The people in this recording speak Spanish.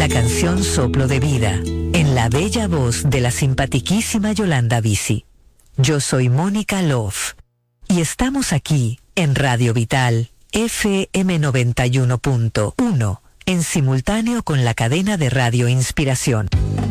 la canción Soplo de Vida, en la bella voz de la simpatiquísima Yolanda Bici. Yo soy Mónica Love y estamos aquí en Radio Vital FM 91.1, en simultáneo con la cadena de Radio Inspiración.